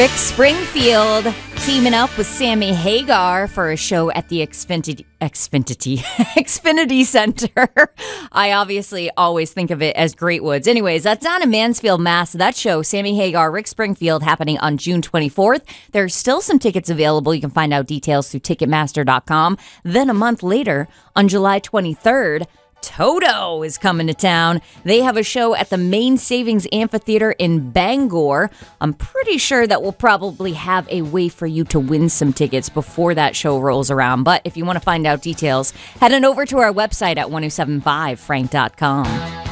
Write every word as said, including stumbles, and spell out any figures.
Rick Springfield teaming up with Sammy Hagar for a show at the Xfinity, Xfinity, Xfinity Center. I obviously always think of it as Great Woods. Anyways, that's down in Mansfield, Mass. That show, Sammy Hagar, Rick Springfield, happening on June twenty-fourth. There's still some tickets available. You can find out details through Ticketmaster dot com. Then a month later, on July twenty-third, Toto is coming to town. They have a show at the Main Savings Amphitheater in Bangor. I'm pretty sure that we'll probably have a way for you to win some tickets before that show rolls around. But if you want to find out details, head on over to our website at ten seventy-five frank dot com.